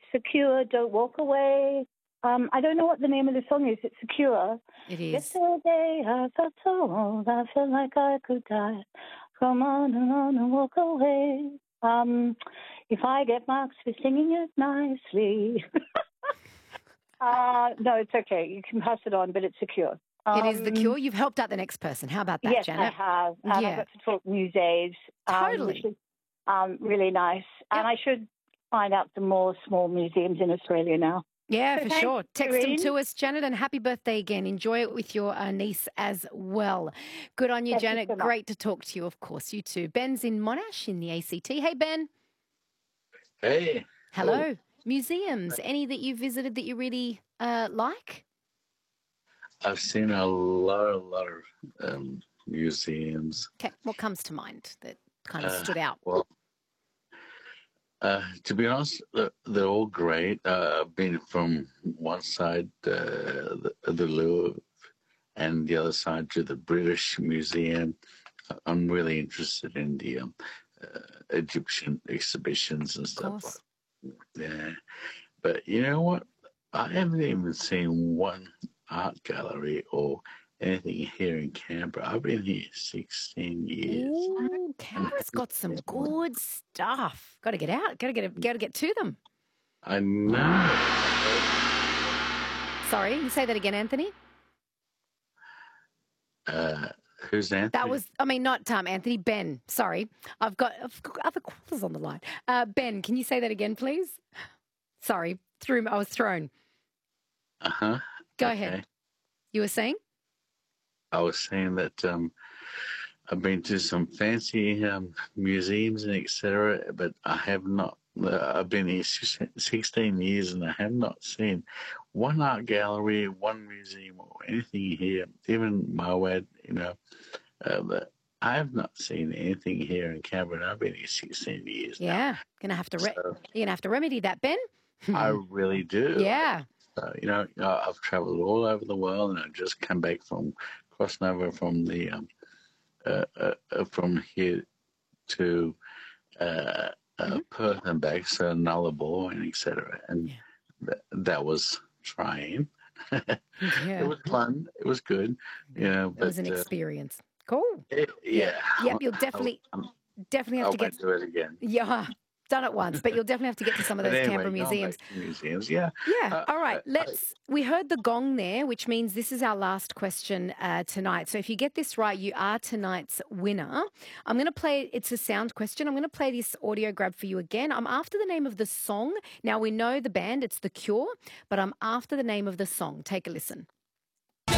Secure, Don't Walk Away. I don't know what the name of the song is. It's Secure. It is. Yesterday I felt so old, I felt like I could die. Come on and walk away. If I get marks for singing it nicely. No, it's okay. You can pass it on, but it's Secure. It is The Cure. You've helped out the next person. How about that, Yes, Janet? I have. And Yeah. I got to talk museums. Totally. Which is really nice. Yep. And I should find out some more small museums in Australia now. Yeah, So for thanks, sure. Text them Doreen. to us, Janet, and happy birthday again. Enjoy it with your niece as well. Good on you, Thank you Janet. so much. Great to talk to you, of course. You too. Ben's in Monash in the ACT. Hey, Ben. Hey. Hello. Museums. Any that you visited that you really like? I've seen a lot of museums. Okay. What comes to mind that kind of stood out? Well, to be honest, they're all great. I've been from one side, the Louvre, and the other side to the British Museum. I'm really interested in the Egyptian exhibitions and Of stuff. course. Yeah, but you know what? I haven't even seen one art gallery or anything here in Canberra. I've been here 16 years. Ooh, Canberra's got some good stuff. Got to get out. Got to get to them. I know. Sorry, you say that again, Anthony? Who's Anthony? That was, not Anthony, Ben. Sorry. I've got other callers on the line. Ben, can you say that again, please? Sorry, I was thrown. Uh-huh. Go ahead. You were saying? I was saying that I've been to some fancy museums and etc., but I have not. I've been here 16 years and I have not seen one art gallery, one museum, or anything here. Even Mawad, but I have not seen anything here in Canberra. And I've been here 16 years. Yeah, now. you're gonna have to remedy that, Ben. I really do. Yeah. I've travelled all over the world, and I just come back from crossing over from the from here to Perth and back, so Nullarbor and etc. And that was trying. Yeah. It was fun. It was good. It was an experience. Cool. Yeah. Yep. You'll definitely have to I get. won't do it again. Yeah. Done it once, but you'll definitely have to get to some of those Canberra Going museums. back to museums, yeah. Yeah. All right. We heard the gong there, which means this is our last question tonight. So if you get this right, you are tonight's winner. I'm going to play, it's a sound question. I'm going to play this audio grab for you again. I'm after the name of the song. Now we know the band, it's The Cure, but I'm after the name of the song. Take a listen.